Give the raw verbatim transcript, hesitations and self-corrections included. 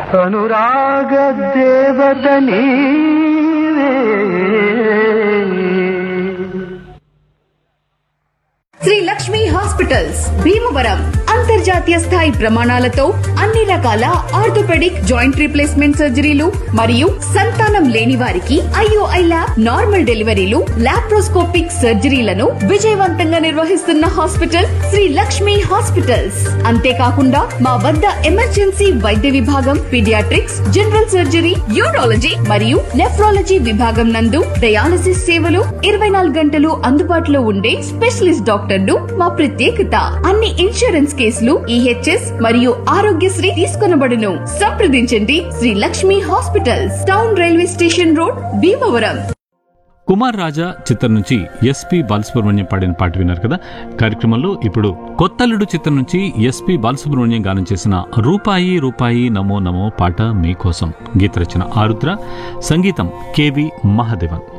అనురాగ దేవత నీవే. శ్రీ లక్ష్మి హాస్పిటల్స్ భీమవరం అంతర్జాతీయ స్థాయి ప్రమాణాలతో అన్ని రకాల ఆర్థోపెడిక్ జాయింట్ రీప్లేస్మెంట్ సర్జరీలు మరియు సంతానం లేని వారికి ఐఓఐ ల్యాబ్ నార్మల్ డెలివరీలు లాప్రోస్కోపిక్ సర్జరీలను విజయవంతంగా నిర్వహిస్తున్న హాస్పిటల్ శ్రీ లక్ష్మి హాస్పిటల్స్. అంతేకాకుండా మా వద్ద ఎమర్జెన్సీ వైద్య విభాగం, పీడియాట్రిక్స్, జనరల్ సర్జరీ, యూరాలజీ మరియు నెఫ్రాలజీ విభాగం నందు డయాలసిస్ సేవలు ఇరవై నాలుగు గంటలు అందుబాటులో ఉండే స్పెషలిస్ట్ డాక్టర్లు మా ప్రత్యేకత. అన్ని ఇన్సూరెన్స్ కేసులు ఈహెచ్ఎస్ మరియు ఆరోగ్యశ్రీ తీసుకొనబడును. సంప్రదించండి Shri Lakshmi hospitals, town railway station road, Bhimavaram. Kumar రాజా చిత్రం నుంచి ఎస్పీ బాలసుబ్రహ్మణ్యం పాడిన పాట విన్నారు కదా. కార్యక్రమంలో ఇప్పుడు కొత్తల్లుడు చిత్రం నుంచి ఎస్పీ బాలసుబ్రహ్మణ్యం గానం చేసిన రూపాయి రూపాయి నమో నమో పాట మీకోసం. గీత రచన ఆరుద్ర, సంగీతం కెవి మహాదేవన్.